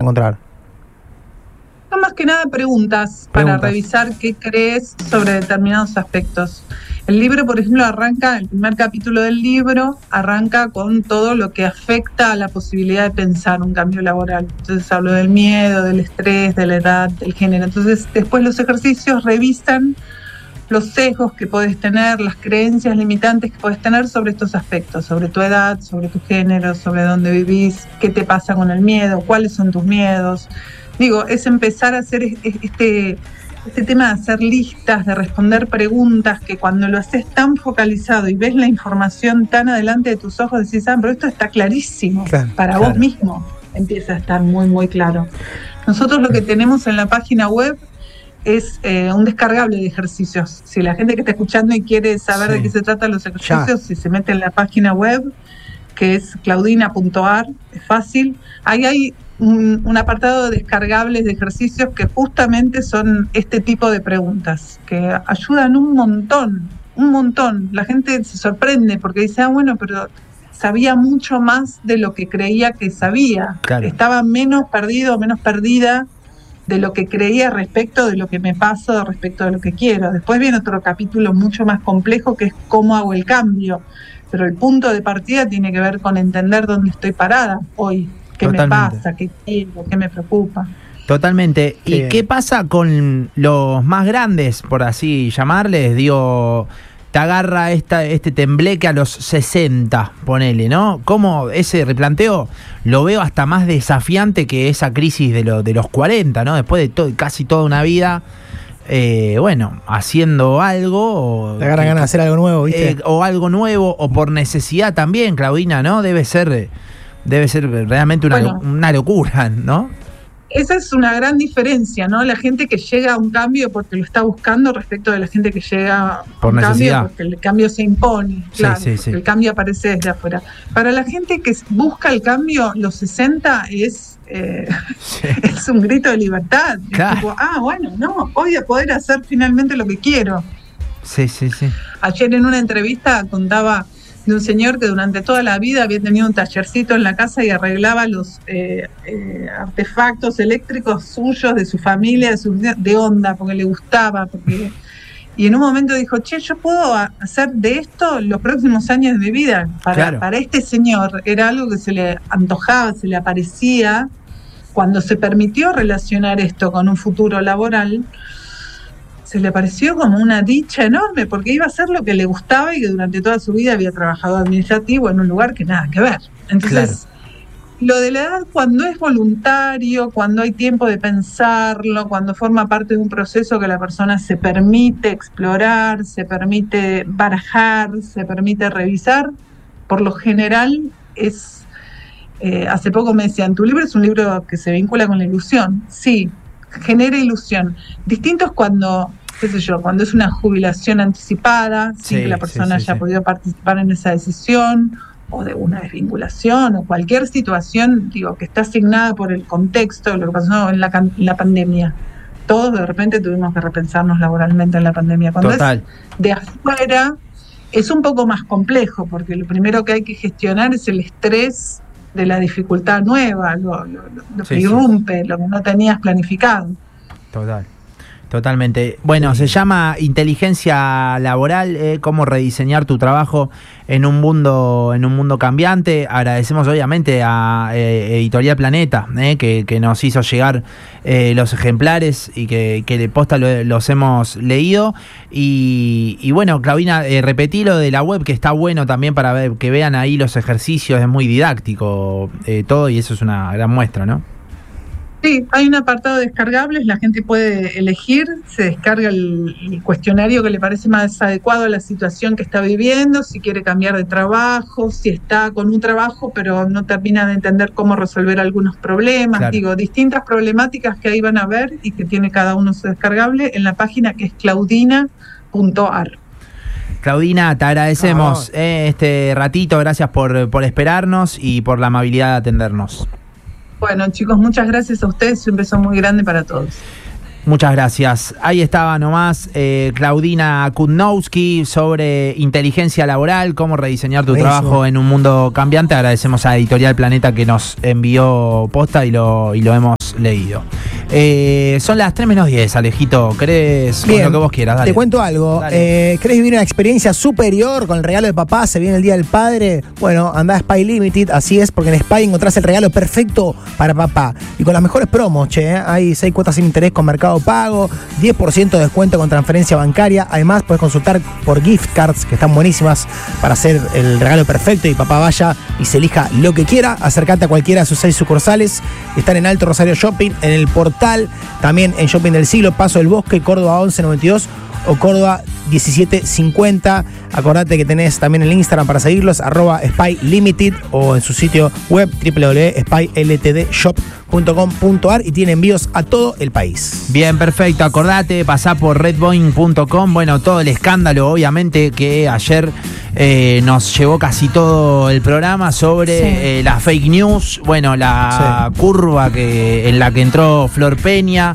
encontrar? Son más que nada preguntas para revisar qué crees sobre determinados aspectos. El libro, por ejemplo, el primer capítulo del libro arranca con todo lo que afecta a la posibilidad de pensar un cambio laboral. Entonces hablo del miedo, del estrés, de la edad, del género. Entonces después los ejercicios revisan los sesgos que podés tener, las creencias limitantes que podés tener sobre estos aspectos, sobre tu edad, sobre tu género, sobre dónde vivís, qué te pasa con el miedo, cuáles son tus miedos. Es empezar a hacer este tema de hacer listas, de responder preguntas, que cuando lo haces tan focalizado y ves la información tan adelante de tus ojos, decís, pero esto está clarísimo, para vos mismo empieza a estar muy, muy claro. Nosotros lo que tenemos en la página web es un descargable de ejercicios. Si la gente que está escuchando y quiere saber de qué se tratan los ejercicios, si se mete en la página web, que es claudina.ar, es fácil. Ahí hay un apartado de descargables de ejercicios que justamente son este tipo de preguntas, que ayudan un montón. La gente se sorprende porque dice, pero sabía mucho más de lo que creía que sabía. Estaba menos perdido, menos perdida de lo que creía respecto de lo que me pasa, respecto de lo que quiero. Después viene otro capítulo mucho más complejo, que es cómo hago el cambio. Pero el punto de partida tiene que ver con entender dónde estoy parada hoy. ¿Qué me pasa? ¿Qué quiero? ¿Qué me preocupa? Totalmente. ¿Y qué pasa con los más grandes, por así llamarles? Te agarra este tembleque a los 60, ponele, ¿no? ¿Cómo ese replanteo lo veo hasta más desafiante que esa crisis de los 40, ¿no? Después de casi toda una vida, haciendo algo. Te agarran ganas de hacer algo nuevo, ¿viste? O algo nuevo, o por necesidad también, Claudina, ¿no? Debe ser realmente una locura, ¿no? Esa es una gran diferencia, ¿no? La gente que llega a un cambio porque lo está buscando respecto de la gente que llega por a un necesidad. Cambio porque el cambio se impone, claro, sí. el cambio aparece desde afuera. Para la gente que busca el cambio, los 60 es un grito de libertad. Claro. Es tipo, voy a poder hacer finalmente lo que quiero. Sí. Ayer en una entrevista contaba de un señor que durante toda la vida había tenido un tallercito en la casa y arreglaba los artefactos eléctricos suyos, de su familia, de onda, porque le gustaba. Y en un momento dijo, yo puedo hacer de esto los próximos años de mi vida. Para este señor era algo que se le antojaba, se le aparecía. Cuando se permitió relacionar esto con un futuro laboral, se le pareció como una dicha enorme, porque iba a hacer lo que le gustaba y que durante toda su vida había trabajado administrativo en un lugar que nada que ver. Entonces, lo de la edad, cuando es voluntario, cuando hay tiempo de pensarlo, cuando forma parte de un proceso que la persona se permite explorar, se permite barajar, se permite revisar, por lo general es... hace poco me decían, tu libro es un libro que se vincula con la ilusión. Sí, genera ilusión. Distinto es cuando es una jubilación anticipada, sin que la persona haya podido participar en esa decisión, o de una desvinculación, o cualquier situación, que está asignada por el contexto de lo que pasó en la pandemia. Todos de repente tuvimos que repensarnos laboralmente en la pandemia. Cuando es de afuera, es un poco más complejo, porque lo primero que hay que gestionar es el estrés de la dificultad nueva, lo que irrumpe, lo que no tenías planificado. Totalmente. Bueno, se llama Inteligencia Laboral, cómo rediseñar tu trabajo en un mundo cambiante. Agradecemos obviamente a Editorial Planeta, que nos hizo llegar los ejemplares y que de posta los hemos leído. Y bueno, Claudina, repetí lo de la web, que está bueno también para que vean ahí los ejercicios, es muy didáctico todo, y eso es una gran muestra, ¿no? Sí, hay un apartado de descargables, la gente puede elegir, se descarga el cuestionario que le parece más adecuado a la situación que está viviendo, si quiere cambiar de trabajo, si está con un trabajo pero no termina de entender cómo resolver algunos problemas, distintas problemáticas que ahí van a ver y que tiene cada uno su descargable en la página que es claudina.ar. Claudina, te agradecemos este ratito, gracias por esperarnos y por la amabilidad de atendernos. Bueno, chicos, muchas gracias a ustedes y un beso muy grande para todos. Muchas gracias. Ahí estaba nomás Claudina Kudnowski sobre inteligencia laboral, cómo rediseñar tu trabajo en un mundo cambiante. Agradecemos a Editorial Planeta que nos envió posta y lo hemos leído. Son las 3:10, Alejito. ¿Querés con lo que vos quieras? Dale. Te cuento algo. ¿Querés vivir una experiencia superior con el regalo de papá? Se viene el Día del Padre. Bueno, andá a Spy Limited. Así es, porque en Spy encontrás el regalo perfecto para papá. Y con las mejores promos, Hay 6 cuotas sin interés con Mercado Pago, 10% de descuento con transferencia bancaria. Además, puedes consultar por gift cards, que están buenísimas para hacer el regalo perfecto y papá vaya y se elija lo que quiera. Acércate a cualquiera de sus 6 sucursales. Están en Alto Rosario Shopping, en el Portal, también en Shopping del Siglo, Paso del Bosque, Córdoba 1192 o Córdoba 1750. Acordate que tenés también el Instagram para seguirlos, @Spy Limited, o en su sitio web www.spyltdshop.com.ar, y tiene envíos a todo el país. Bien, perfecto. Acordate, pasá por redboeing.com. Bueno, todo el escándalo, obviamente, que ayer nos llevó casi todo el programa sobre la fake news. Bueno, la curva en la que entró Flor Peña.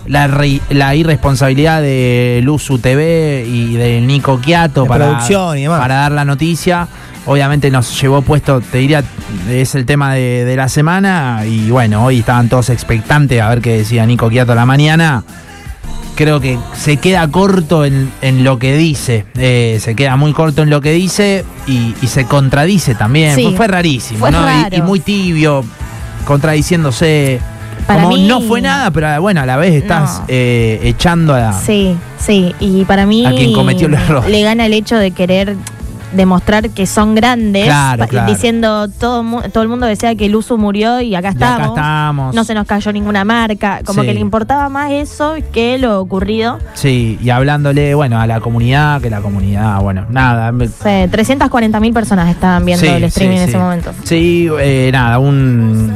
La irresponsabilidad de Luzu TV y de Nico Quiato para dar la noticia. Obviamente nos llevó puesto, te diría, es el tema de la semana. Y bueno, hoy estaban todos expectantes a ver qué decía Nico Quiato a la mañana. Creo que se queda corto en lo que dice. Se queda muy corto en lo que dice y se contradice también. Sí. Fue rarísimo, fue ¿no? raro. Y muy tibio, contradiciéndose. Para como mí, no fue nada, pero bueno, a la vez estás echando a... Sí, y para mí a quien cometió el error. Le gana el hecho de querer demostrar que son grandes, claro. diciendo todo el mundo decía que el Luzu murió y acá estamos. No se nos cayó ninguna marca, como que le importaba más eso que lo ocurrido. Sí, y hablándole, bueno, a la comunidad, que la comunidad, bueno, nada. 340.000 personas estaban viendo el streaming en ese momento. Sí, nada, un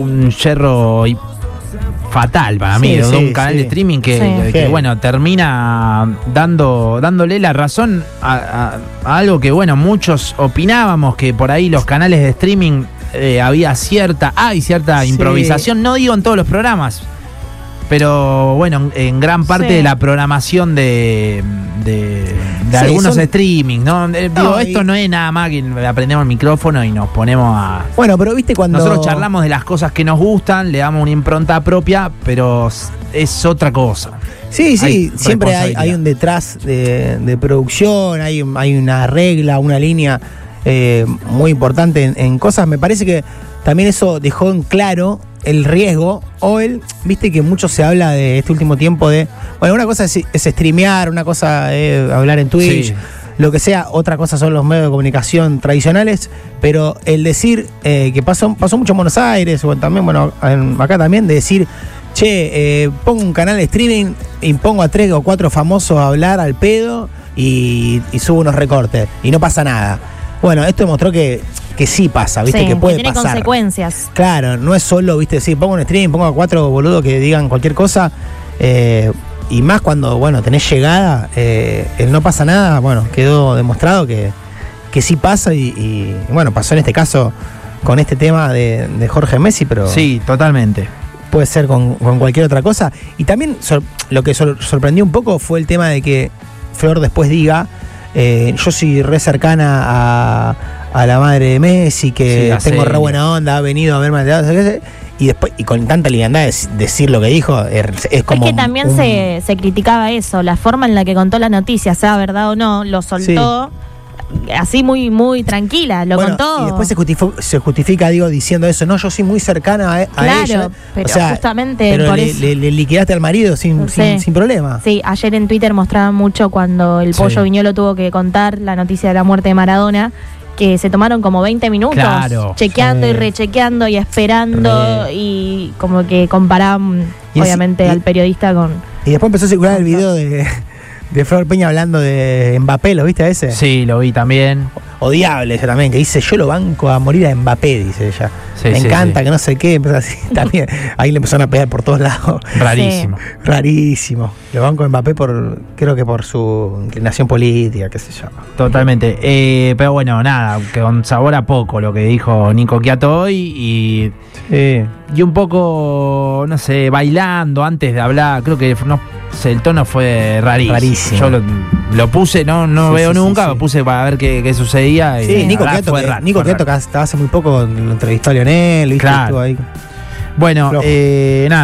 yerro fatal para mí, de un canal de streaming que bueno, termina dándole la razón a algo que, bueno, muchos opinábamos, que por ahí los canales de streaming hay cierta improvisación, no digo en todos los programas, pero bueno, en gran parte de la programación de algunos streamings, ¿no? Digo, esto no es nada más que aprendemos el micrófono y nos ponemos a... Bueno, pero viste cuando... Nosotros charlamos de las cosas que nos gustan, le damos una impronta propia, pero es otra cosa. Sí, siempre hay un detrás de producción, hay una regla, una línea muy importante en cosas. Me parece que también eso dejó en claro el riesgo, viste que mucho se habla de este último tiempo de, bueno, una cosa es streamear, una cosa es hablar en Twitch, lo que sea, otra cosa son los medios de comunicación tradicionales, pero el decir que pasó mucho en Buenos Aires, o también, bueno, acá también, de decir, pongo un canal de streaming, impongo a 3 o 4 famosos a hablar al pedo y subo unos recortes, y no pasa nada. Bueno, esto demostró que sí pasa, ¿viste? Que puede pasar. Tiene consecuencias. Claro, no es solo, ¿viste? Sí, pongo un stream, pongo a 4 boludos que digan cualquier cosa. Y más cuando, bueno, tenés llegada, el no pasa nada, bueno, quedó demostrado que sí pasa. Y bueno, pasó en este caso con este tema de Jorge Messi, pero... Sí, totalmente. Puede ser con cualquier otra cosa. Y también lo que sorprendió un poco fue el tema de que Flor después diga... yo soy re cercana a la madre de Messi, que tengo re buena onda, ha venido a verme, y después, y con tanta liviandad decir lo que dijo, es como... Es que también se criticaba eso, la forma en la que contó la noticia, sea verdad o no, lo soltó así muy, muy tranquila, lo contó. Y después se justifica, diciendo eso, no, yo soy muy cercana a ella. Claro, pero justamente pero por le liquidaste al marido sin problema. Sí, ayer en Twitter mostraban mucho cuando el Pollo Viñolo tuvo que contar la noticia de la muerte de Maradona, que se tomaron como 20 minutos chequeando y rechequeando y esperando y como que comparaban obviamente al periodista con... Y después empezó a circular el video de Flor Peña hablando de Mbappé, ¿lo viste a ese? Sí, lo vi también. Odiable ese también, que dice, yo lo banco a morir a Mbappé, dice ella. Me encanta, que no sé qué, empezó así también. Ahí le empezaron a pegar por todos lados. Rarísimo. Rarísimo. Lo banco a Mbappé creo que por su inclinación política, qué sé yo. Totalmente. Pero bueno, nada, que con sabor a poco lo que dijo Nico Quiato hoy y un poco, no sé, bailando antes de hablar. Creo que el tono fue rarísimo. Yo lo puse, no veo nunca, lo puse para ver qué sucedía. Y Nico Quiato que hasta hace muy poco lo entrevistó a Lionel, ¿viste? Claro. Estuvo ahí. Bueno, nada,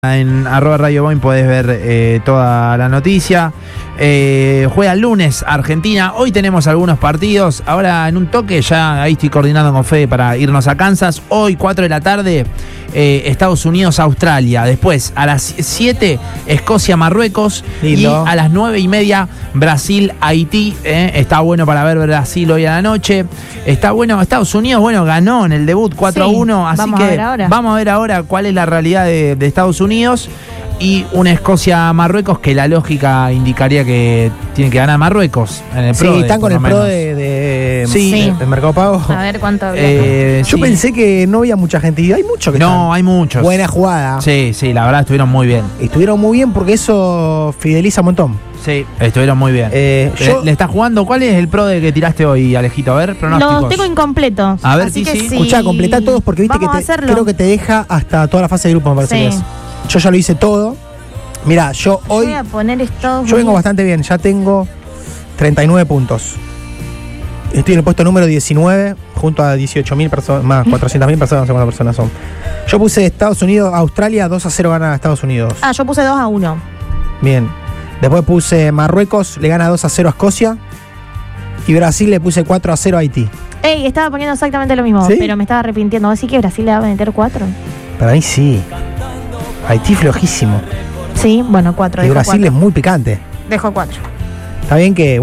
en @Radio Boing podés ver toda la noticia. Juega el lunes Argentina. Hoy tenemos algunos partidos. Ahora en un toque, ya ahí estoy coordinando con Fede para irnos a Kansas. Hoy 4 de la tarde, Estados Unidos-Australia. Después a las 7, Escocia-Marruecos. Y a las 9:30, Brasil-Haití. Está bueno para ver Brasil hoy a la noche. Está bueno. Estados Unidos, ganó en el debut 4-1. Así que vamos a ver ahora cuál es la realidad de Estados Unidos. Y una Escocia-Marruecos que la lógica indicaría que tiene que ganar Marruecos en el Pro. Sí, están con el Pro de Mercado Pago. A ver cuánto yo pensé que no había mucha gente. Y hay muchos que no, hay muchos. Buena jugada. Sí, la verdad estuvieron muy bien. Estuvieron muy bien porque eso fideliza un montón. Sí, estuvieron muy bien. ¿Le estás jugando? ¿Cuál es el Pro de que tiraste hoy, Alejito? A ver, pronósticos. Lo tengo incompleto. A ver, sí. Escuchá, completá todos porque viste creo que te deja hasta toda la fase de grupo, me parece que es. Yo ya lo hice todo. Mirá, yo hoy. Voy a poner esto. Yo vengo bastante bien, ya tengo 39 puntos. Estoy en el puesto número 19, junto a 18.000 personas, más 400.000 personas, no sé cuántas personas son. Yo puse Estados Unidos, Australia, 2-0 gana Estados Unidos. Yo puse 2-1. Bien. Después puse Marruecos, le gana 2-0 a Escocia. Y Brasil le puse 4-0 a Haití. Estaba poniendo exactamente lo mismo, pero me estaba arrepintiendo. ¿Así que Brasil le va a meter 4? Para mí sí. Haití flojísimo. Sí, 4. Y Brasil es muy picante. Dejo 4. Está bien que,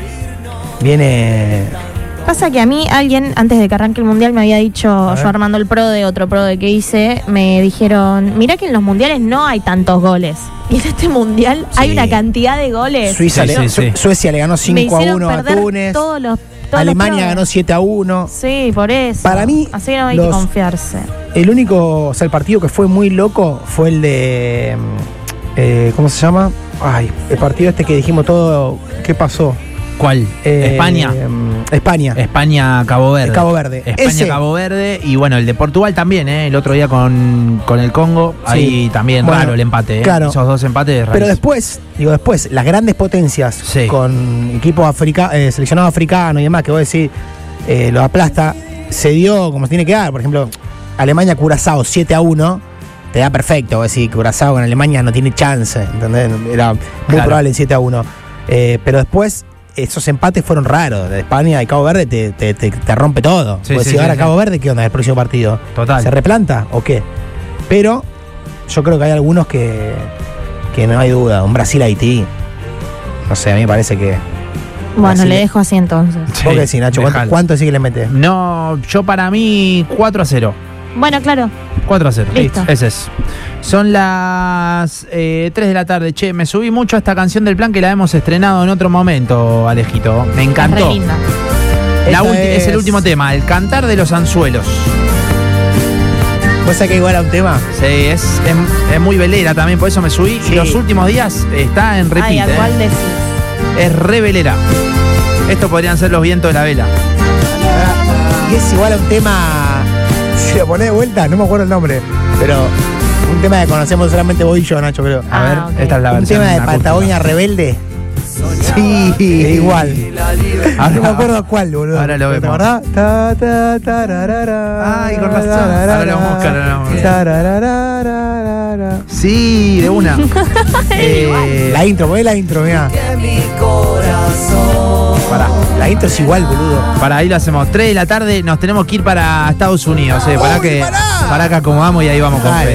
viene. Pasa que a mí alguien, antes de que arranque el mundial, me había dicho, yo armando el Pro de otro Pro de que hice, me dijeron, mirá que en los mundiales no hay tantos goles. Y en este mundial hay una cantidad de goles. Suecia le ganó 5-1 a Túnez. Alemania ganó 7-1. Sí, por eso. Para mí, así no hay que confiarse. El único, el partido que fue muy loco fue el de. ¿Cómo se llama? El partido que dijimos todo. ¿Qué pasó? ¿Cuál? España. España-Cabo Verde. España-Cabo Verde. Y el de Portugal también, el otro día con el Congo. Sí. Ahí también raro el empate. Claro. Esos dos empates raros. Pero después, las grandes potencias con equipos seleccionados africanos y demás, que vos decís, lo aplasta, se dio como se tiene que dar. Por ejemplo, Alemania-Curazao 7-1. Te da perfecto. Vos decís, Curazao con Alemania no tiene chance. ¿Entendés? Era muy probable el 7-1. Pero después, esos empates fueron raros. De España y Cabo Verde te rompe todo. Cabo Verde, ¿qué onda el próximo partido? Total. ¿Se replanta o qué? Pero yo creo que hay algunos que no hay duda. Un Brasil-Haití. No sé, a mí me parece que. Le dejo así entonces. ¿Vos qué decís, Nacho? ¿Cuánto decís que le metes? No, yo para mí 4-0. Claro. 4-0. Listo. Ese es. Son las 3 de la tarde. Che, me subí mucho a esta canción del plan que la hemos estrenado en otro momento, Alejito. Me encantó. Es re linda. Es el último tema, el cantar de los anzuelos. ¿Vos sabés que igual a un tema? Sí, es muy velera también, por eso me subí. Sí. Y los últimos días está en repeat. ¿A cuál decís? Es re velera. Estos podrían ser los vientos de la vela. Y es igual a un tema. Si lo ponés de vuelta, no me acuerdo el nombre, pero un tema que conocemos solamente vos y yo, Nacho, creo. A ver, esta es la versión. Un tema de Patagonia Rebelde. Sí, igual. Ahora, no me acuerdo cuál, boludo. Ahora lo vemos. ¿Te acordás? Ay, con razón. Ahora lo vamos a buscar. Sí, de una. La intro, poné la intro, mirá. Pará, la intro es igual, boludo. Para ahí lo hacemos. 3 de la tarde, nos tenemos que ir para Estados Unidos. Para que acomodamos y ahí vamos con Fede.